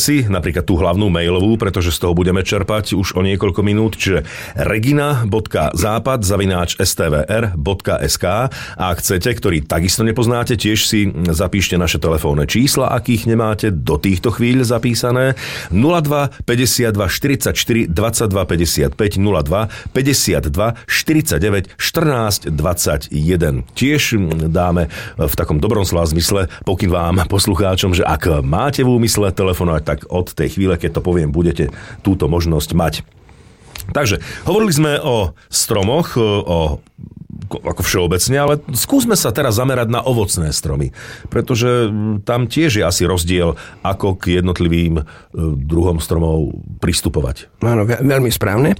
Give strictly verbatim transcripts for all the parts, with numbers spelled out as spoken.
adresy, napríklad tú hlavnú mailovú, pretože z toho budeme čerpať už o niekoľko minút, čiže regina bodka západ zavináč es té vé er bodka es ká a ak chcete, ktorý takisto nepoznáte, tiež si zapíšte naše telefónne čísla, akých nemáte do týchto chvíľ zapísané. nula dva päťdesiatdva štyridsaťštyri dvadsaťdva päťdesiatpäť, nula dva päťdesiatdva štyridsaťdeväť štrnásť dvadsaťjeden. Tiež dáme v takom dobrom slova zmysle pokyn vám, poslucháčom, že ak máte v úmysle telefonovať, tak od tej chvíle, keď to poviem, budete túto možnosť mať. Takže, hovorili sme o stromoch, o ako všeobecne, ale skúsme sa teraz zamerať na ovocné stromy, pretože tam tiež je asi rozdiel, ako k jednotlivým druhom stromov pristupovať. Áno, veľmi správne.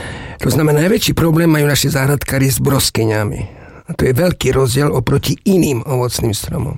To znamená, najväčší problém majú naši záhradkári s broskyňami. A to je veľký rozdiel oproti iným ovocným stromom.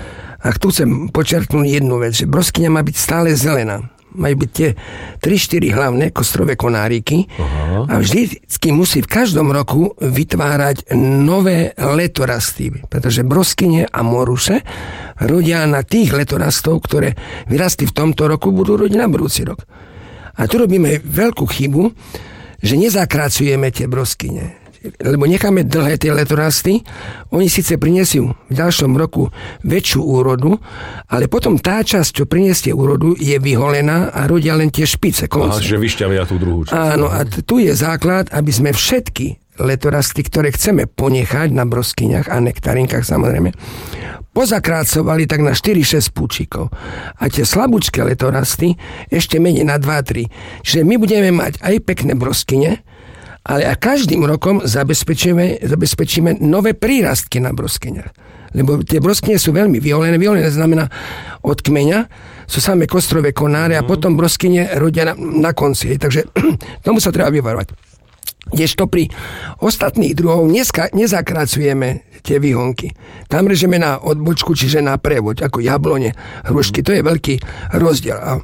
A tu chcem počerknúť jednu vec, že broskyňa má byť stále zelená. Majú byť tie tri štyri hlavné kostrové konáriky. Aha. A vždycky musí v každom roku vytvárať nové letorasty, pretože broskyne a moruše rodia na tých letorastov, ktoré vyrastli v tomto roku, budú rodiť na budúci rok. A tu robíme veľkú chybu, že nezakracujeme tie broskyne, lebo necháme dlhé tie letorasty, oni síce prinesú v ďalšom roku väčšiu úrodu, ale potom tá časť, čo prinesie úrodu, je vyholená a rodia len tie špice konce. Aha, že vyšťavia tú druhú časť. Áno, a tu je základ, aby sme všetky letorasty, ktoré chceme ponechať na broskyniach a nektarinkách samozrejme, pozakrácovali tak na štyri šesť púčikov. A tie slabúčké letorasty ešte menej na dva tri. Čiže my budeme mať aj pekné broskyne, ale a každým rokom zabezpečíme, zabezpečíme nové prírastky na broskyniach. Lebo tie broskyne sú veľmi vyolené. Vyolené znamená od kmeňa, sú samé kostrové konáre a potom broskyne rodia na, na konci. Takže tomu sa treba vyvarovať. Kdežto pri ostatných druhov neska, nezakracujeme tie výhonky. Tam režeme na odbočku, čiže na prevoď, ako jablone, hrušky. To je veľký rozdiel. A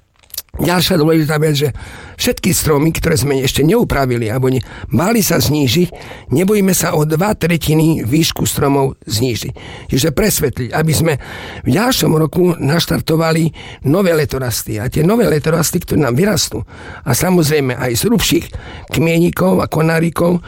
ďalšia dôležitá vec, že všetky stromy, ktoré sme ešte neupravili alebo ne, mali sa znížiť, nebojíme sa o dva tretiny výšku stromov znížiť. Čiže presvetliť, aby sme v ďalšom roku naštartovali nové letorasty. A tie nové letorasty, ktoré nám vyrastú, a samozrejme aj z hrubších kmienikov a konárikov, e,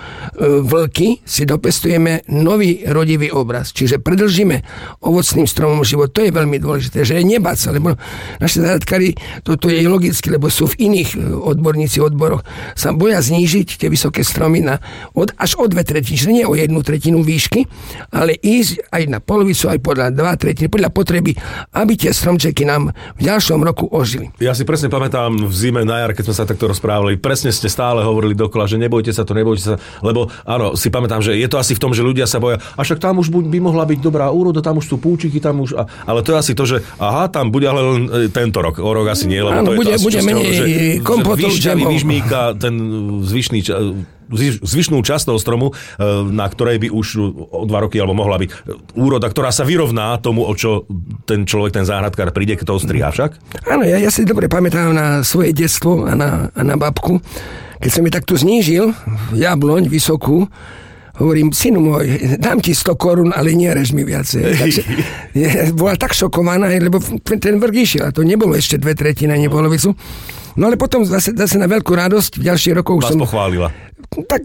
vlky, si dopestujeme nový rodivý obraz. Čiže predĺžime ovocným stromom život. To je veľmi dôležité, že je nebáť sa, lebo naši záhradkári, toto je logicky, lebo sú v iných odborníci odboroch, sa boja znížiť tie vysoké stromy na od, až o dve tretiny, čiže nie o jednu tretinu výšky, ale ísť aj na polovicu, aj podľa dva tretiny, podľa potreby, aby tie stromčeky nám v ďalšom roku ožili. Ja si presne pamätám v zime na jar, keď sme sa takto rozprávali, presne ste stále hovorili dokola, že nebojte sa to, nebojte sa, lebo áno, si pamätám, že je to asi v tom, že ľudia sa boja, a však tam už by mohla byť dobrá úroda, tam už sú púčiky, tam už, a, ale to je asi to, že aha, tam bude ale len tento rok, o rok asi nie, lebo áno, to bude, je to asi, bude menej kompotov, vyšťavý, vyžmýka ten zvyšný ča, zvyšnú časť toho stromu, na ktorej by už o dva roky alebo mohla byť úroda, ktorá sa vyrovná tomu, o čo ten človek, ten záhradkár príde, keď toho striha však? Áno, ja, ja si dobre pamätám na svoje detstvo a na, a na babku. Keď som mi takto znížil jabloň vysokú, hovorím, synu môj, dám ti sto korún, ale nerež mi viacej. Takže bola tak šokovaná, lebo ten vrch išiel, a to nebolo ešte dve tretiny, nebolo polovicu. No ale potom zase, zase na veľkú radosť v ďalších rokoch Vás som... pochválila. Tak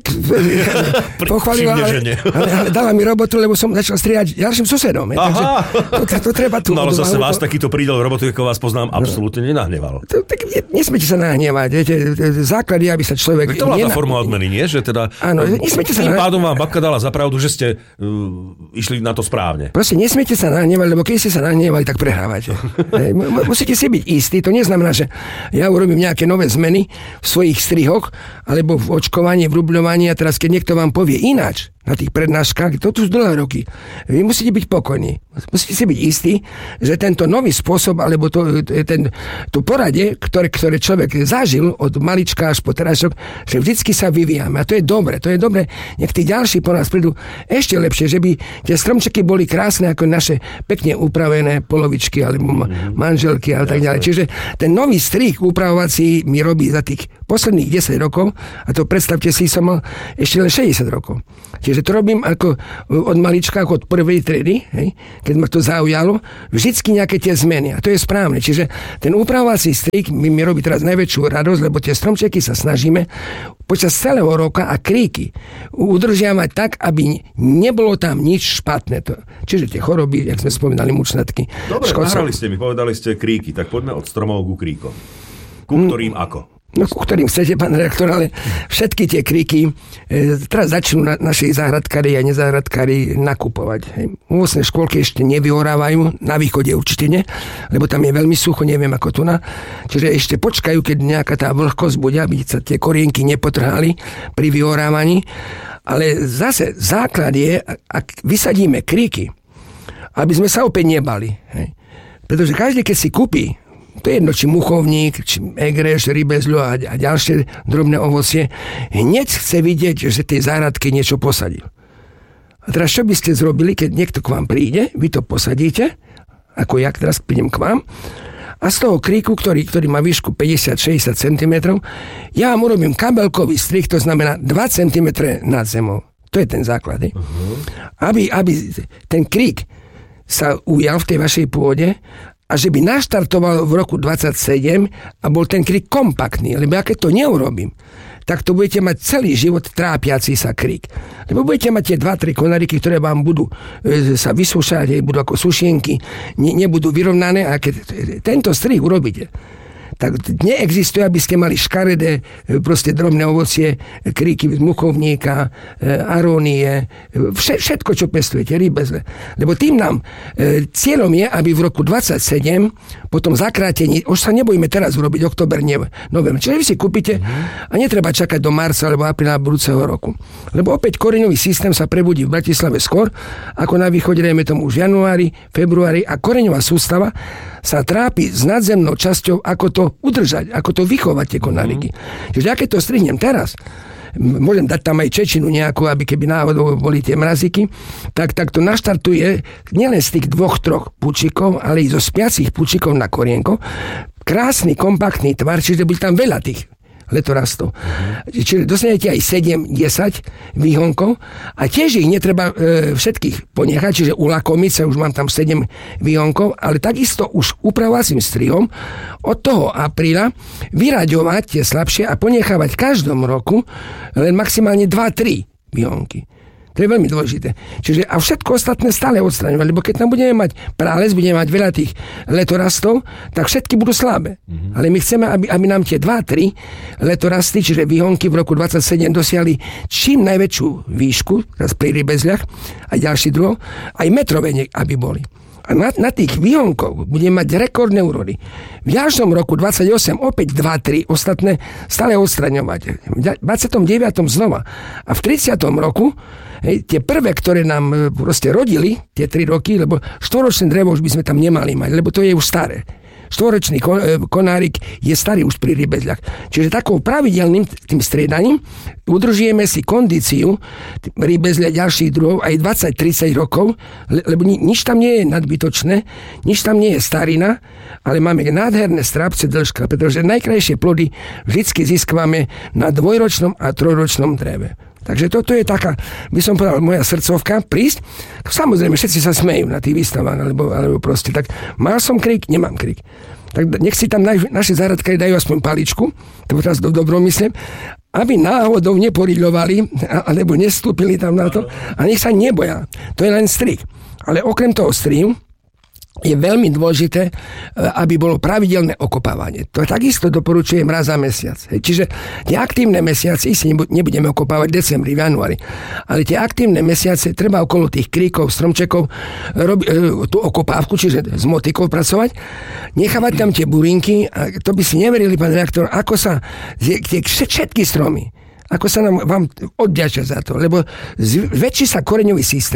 pochválila, ale, ale, ale dala mi robotu, lebo som začal strieľať ďalším susedom. Takže to, to, to treba tu... No ale zase vás to... takýto prídel robotu, ako vás poznám, absolútne nenahneval. To, tak nesmiete sa nahnevať. Viete, základy, aby sa človek... To bola tá forma odmeny, nie? Že teda... Áno, nesmiete sa... Tým pádom vám babka dala za pravdu, že ste uh, išli na to správne. Proste nesmiete sa nahnevať, lebo keď ste sa nahnevali, tak prehrávate. Musíte si byť istí. To neznamená, že ja urobím nejaké nové zmeny v svojich strihoch alebo v očkovaní, v rubľovaní, a teraz keď niekto vám povie ináč na tých prednáškach, to tu sú dlhé roky. Vy musíte byť pokojní. Musíte si byť istí, že tento nový spôsob, alebo to, ten, to poradie, ktoré, ktoré človek zažil od malička až po terajšok, že vždycky sa vyvíjame. A to je dobre. To je dobre. Nech tí ďalší po nás prídu ešte lepšie, že by tie stromčeky boli krásne ako naše pekne upravené polovičky alebo manželky a tak ďalej. Čiže ten nový strih upravovací mi robí za tých posledných desať rokov, a to predstavte si, som mal ešte len šesťdesiat rokov. Čiže Čiže to robím ako od malička, ako od prvej triedy, hej, keď ma to zaujalo, vždycky nejaké tie zmeny. A to je správne. Čiže ten upravovací strik mi, mi robí teraz najväčšiu radosť, lebo tie stromčeky sa snažíme počas celého roka a kríky udržiavať tak, aby nebolo tam nič špatné. To, čiže tie choroby, jak sme spomínali, mučnatky. Dobre, nahrali ste mi, povedali ste kríky, tak poďme od stromov ku kríkom. Ku ktorým ako? No, ku ktorým chcete, pán redaktor, ale všetky tie kríky e, teraz začnú na, naši záhradkári a nezáhradkári nakupovať. Hej. Úvostné škôlky ešte nevyhorávajú, na východe určite nie, lebo tam je veľmi sucho, neviem ako tu na. Čiže ešte počkajú, keď nejaká tá vlhkosť bude, aby sa tie korienky nepotrhali pri vyhorávaní. Ale zase základ je, ak vysadíme kríky, aby sme sa opäť nebali. Hej. Pretože každý, keď si kúpi, to je jedno, či muchovník, či egreš, rybezľu a, a ďalšie drobné ovocie, hneď chce vidieť, že tej záhradke niečo posadil. A teraz čo by ste zrobili, keď niekto k vám príde, vy to posadíte, ako ja teraz prídem k vám, a z toho kríku, ktorý, ktorý má výšku päťdesiat až šesťdesiat centimetrov, ja vám urobím kabelkový strik, to znamená dva centimetre nad zemou. To je ten základ. Uh-huh. Aby, aby ten krík sa ujal v tej vašej pôde a že by naštartoval v roku dvadsaťsedem a bol ten krík kompaktný. Lebo ja keď to neurobím, tak to budete mať celý život trápiaci sa krík. Lebo budete mať tie dva tri konáriky, ktoré vám budú e, sa vysúšať, budú ako sušienky, ne, nebudú vyrovnané a keď tento strih urobíte, tak neexistuje, aby ste mali škaredé proste drobné ovocie, kríky z muchovníka, arónie, všetko, čo pestujete, rybezle. Lebo tým nám cieľom je, aby v roku dvadsaťsedem po tom zakrátení, už sa nebojíme teraz urobiť október, november. Čiže vy si kúpite a netreba čakať do marca alebo apríla budúceho roku. Lebo opäť koreňový systém sa prebudí v Bratislave skôr, ako na východe, dajme tomu už v januári, februári a koreňová sústava sa trápi s nadzemnou časťou, ako to udržať, ako to vychovať tie konáriky. Mm. Čiže ja keď to strihnem teraz, môžem dať tam aj čečinu nejakú, aby keby náhodou boli tie mrazíky, tak, tak to naštartuje nielen z tých dvoch, troch pučíkov, ale i zo spiacich pučíkov na korienko. Krásny, kompaktný tvar, čiže bude tam veľa tých letorastov. Mm. Čiže dostanete aj sedem desať výhonkov a tiež ich netreba e, všetkých ponechať, čiže u lakomice už mám tam sedem výhonkov, ale takisto už upravovacím strihom od toho apríla vyraďovať tie slabšie a ponechávať v každom roku len maximálne dva tri výhonky. To je veľmi dôležité. Čiže a všetko ostatné stále odstraňovať, lebo keď tam budeme mať prales, budeme mať veľa tých letorastov, tak všetky budú slabé. Mm-hmm. Ale my chceme, aby, aby nám tie dva tri letorasty, čiže výhonky v roku dvadsaťsedem dosiahli čím najväčšiu výšku, teraz pri rybezľach a ďalší druhov, aj metrové, aby boli. A na, na tých výhonkov budeme mať rekordné úrody. V ďalšom roku dvadsaťosem opäť dva tri, ostatné stále odstraňovať. V dvadsiatom deviatom znova. A v tridsiatom roku hej, tie prvé, ktoré nám proste rodili, tie tri roky, lebo štvoročné drevo už by sme tam nemali mať, lebo to je už staré. Štvoročný konárik je starý už pri rybezľach. Čiže takou pravidelným tým striedaním udržujeme si kondíciu rybezľa ďalších druhov aj dvadsať tridsať rokov, lebo nič tam nie je nadbytočné, nič tam nie je starina, ale máme nádherné strápce dĺžka, pretože najkrajšie plody vždycky získavame na dvojročnom a trojročnom dreve. Takže toto je taká, by som povedal, moja srdcovka, prísť. Samozrejme, všetci sa smejú na tých výstavách, alebo, alebo proste tak, mal som krík, nemám krík. Tak nech si tam naš, naši záhradkári dajú aspoň paličku, to teraz do dobrom myslím, aby náhodou neporiľovali, alebo nestúpili tam na to, a nech sa neboja. To je len strik. Ale okrem toho strihu, je veľmi dôležité, aby bolo pravidelné okopávanie. To takisto doporučujem raz za mesiac. Čiže tie aktívne mesiace, si nebudeme okopávať v decembri, v januári, ale tie aktívne mesiace treba okolo tých kríkov, stromčekov robiť tú okopávku, čiže s motikou pracovať, nechávať tam tie burinky, a to by si neverili, pán redaktor, ako sa tie všetky stromy, ako sa nám vám odďačia za to, lebo zväčší sa koreňový systém,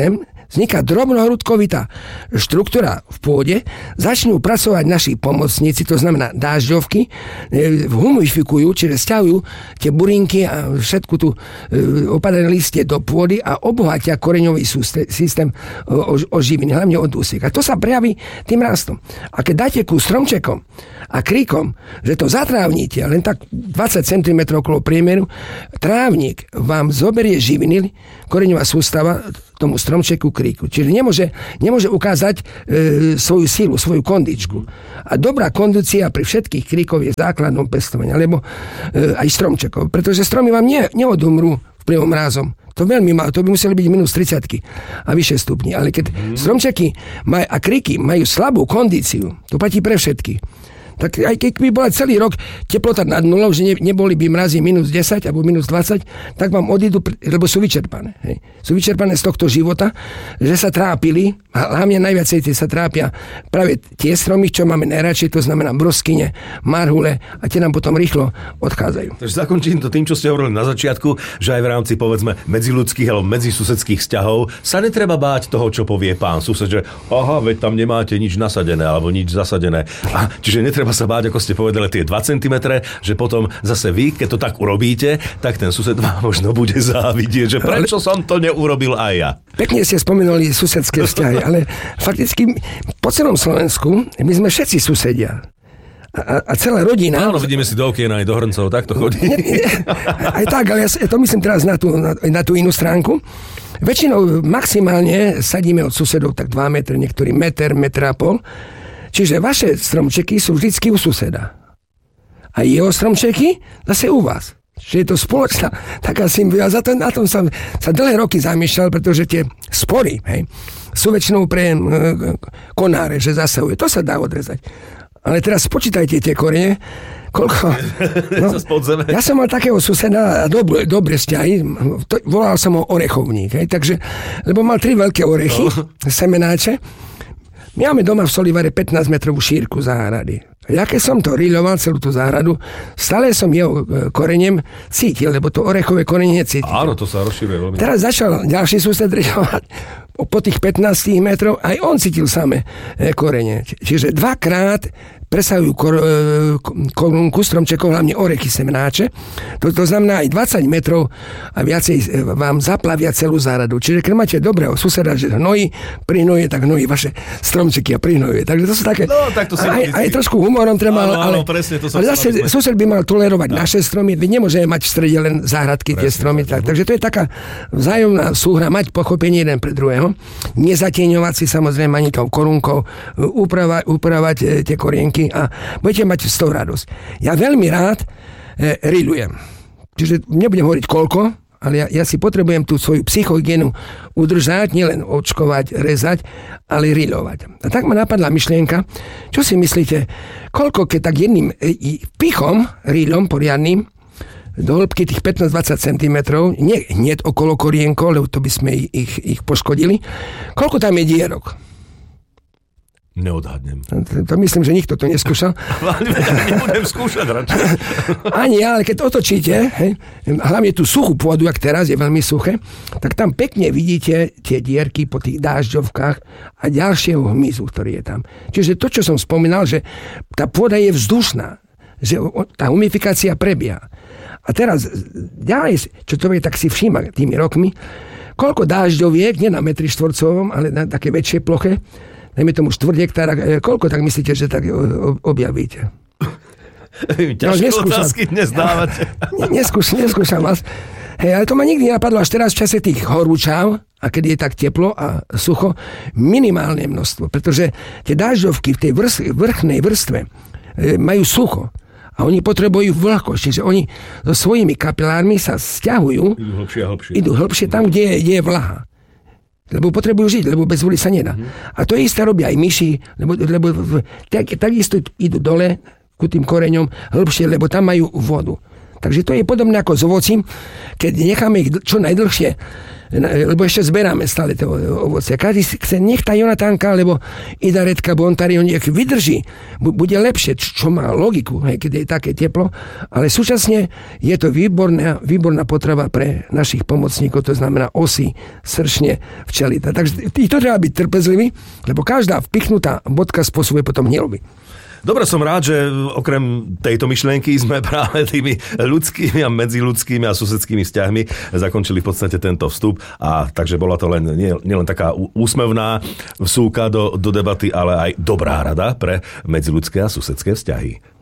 vzniká drobnohrudkovitá štruktúra v pôde, začnú pracovať naši pomocníci, to znamená dážďovky, humifikujú, čiže stiahujú tie burinky a všetku tú opadené listie do pôdy a obohatia koreňový systém o, o živiny, hlavne od úsiek. A to sa prejaví tým rastom. A keď dáte ku stromčekom a kríkom, že to zatrávnite len tak dvadsať centimetrov okolo priemeru, trávnik vám zoberie živiny, koreňová sústava tomu stromčeku, kríku. Čiže nemôže, nemôže ukázať e, svoju sílu, svoju kondičku. A dobrá kondícia pri všetkých kríkov je základnom pestovania, alebo e, aj stromčekov. Pretože stromy vám ne, neodumrú vplyvom mrázom. To veľmi má, to by museli byť minus tridsať a vyššie stupni. Ale keď mm. stromčeky maj, a kríky majú slabú kondíciu, to platí pre všetky. Tak aj keď by bola celý rok teplota nad nulou, že ne, neboli by mrazy minus desať alebo minus dvadsať, tak vám odídu, lebo sú vyčerpané. Hej. Sú vyčerpané z tohto života, že sa trápili, a hlavne najviacej tie sa trápia práve tie stromy, čo máme najradšej, to znamená broskyne, marhule, a tie nám potom rýchlo odchádzajú. Takže zakončím to tým, čo ste hovorili na začiatku, že aj v rámci, povedzme, medziľudských alebo medzisusedských vzťahov sa netreba báť toho, čo povie pán sused, že aha, veď tam nemáte nič nasadené alebo nič zasadené. A čiže netreba sa báť, ako ste povedali, tie dva centimetre, že potom zase vy, keď to tak urobíte, tak ten sused vám možno bude závidieť, že prečo som to neurobil aj ja. Pekne ste spomenuli susedské vzťahy, ale fakticky po celom Slovensku my sme všetci susedia. A, a celá rodina... Áno, vidíme si do okien aj do hrncov, tak to chodí. Nie, nie, aj tak, ale ja to myslím teraz na tú, na, na tú inú stránku. Väčšinou maximálne sadíme od susedov tak dva metre, niektorý meter, metra a pol. Čiže vaše stromčeky sú vždycky u suseda. A jeho stromčeky zase u vás. Čiže je to spoločná taká symbióza. Na tom som sa dlhé roky zamýšľal, pretože tie spory, hej, sú väčšinou pre e, konáre, že zasahuje. To sa dá odrezať. Ale teraz spočítajte tie korene, koľko... No, ja som mal takého suseda a dobre, dobre vzťahy. Volal som ho orechovník. Hej, takže, lebo mal tri veľké orechy, no. Semenáče. My máme doma v Solivare pätnásť metrovú šírku záhrady. Ja keď som to riľoval celú tú záhradu, stále som jeho korením cítil, lebo to orechové korenie necítil. Áno, to sa rozšíruje veľmi. Teraz začal ďalší sused riľovať po tých pätnástich metrov, aj on cítil samé korenie. Čiže dvakrát presahujú kor, korunku stromčekov, hlavne orechy semenáče. To, to znamená aj dvadsať metrov a viacej vám zaplavia celú záhradu. Čiže keď máte dobrého suseda, že hnojí, prihnoje, tak hnojí vaše stromčeky a prihnojuje. Takže to sú také... No, tak to aj, aj trošku humorom treba, áno, ale, áno, presne, to ale zase sused by mal tolerovať no. naše stromy, veď nemôžeme mať v strede len záhradky, presne, tie stromy. Tak, takže to je taká vzájomná súhra, mať pochopenie jeden pre druhého. Nezatieňovať si samozrejme ani tou korunkou, upravať, upravať tie korienky a budete mať z toho radosť. Ja veľmi rád e, rilujem. Čiže nebudem hovoriť koľko, ale ja, ja si potrebujem tú svoju psychohygienu udržať, nielen očkovať, rezať, ale riľovať. A tak ma napadla myšlienka, čo si myslíte, koľko keď tak jedným e, pichom, riľom poriadnym, do hĺbky tých pätnásť dvadsať centimetrov, nie hneď okolo korienkov, lebo to by sme ich, ich poškodili, koľko tam je dierok? Neodhadnem. To, to myslím, že nikto to neskúšal. Nebudem skúšať radšej. Ani ja, ale keď otočíte, hej, hlavne tú suchú pôdu, ak teraz je veľmi suché, tak tam pekne vidíte tie dierky po tých dážďovkách a ďalšieho hmyzu, ktorý je tam. Čiže to, čo som spomínal, že tá pôda je vzdušná, že tá humifikácia prebieha. A teraz ďalej, čo to je, tak si všíma tými rokmi, koľko dážďoviek, nie na metri štvorcovom, ale na také väčšej ploche, dajme tomu štvrť hektára, koľko tak myslíte, že tak objavíte? Ťažké no, otázky dnes dávate. Neskúš, neskúšam vás. Hej, ale to ma nikdy napadlo až teraz v čase tých horúčav, a keď je tak teplo a sucho, minimálne množstvo, pretože tie dážďovky v tej vrst, vrchnej vrstve majú sucho. A oni potrebujú vlhkosť, čiže oni so svojimi kapilármi sa stiahujú, idú hlbšie a hlbšie. Idú hlbšie tam, kde je, kde je vlaha. Lebo potrebujú žiť, lebo bez vody sa nedá. Mm-hmm. A to isté robia aj myši, lebo, lebo tak, takisto idú dole ku tým koreňom hlbšie, lebo tam majú vodu. Takže to je podobné ako s ovocím, keď necháme ich čo najdlhšie, lebo ešte zberáme stále to ovocie. Každý chce, nech tá Jonatánka, alebo Ida Redka Bontarion nech vydrží, bude lepšie, čo má logiku, hej, keď je také teplo, ale súčasne je to výborná, výborná potrava pre našich pomocníkov, to znamená osy, sršne, včelita. Takže to treba byť trpezlivý, lebo každá vpichnutá bodka spôsobuje potom hniloby. Dobre, som rád, že okrem tejto myšlienky sme práve tými ľudskými a medziľudskými a susedskými vzťahmi zakončili v podstate tento vstup. A takže bola to len nie, nie len taká úsmevná vsúka do, do debaty, ale aj dobrá rada pre medziľudské a susedské vzťahy.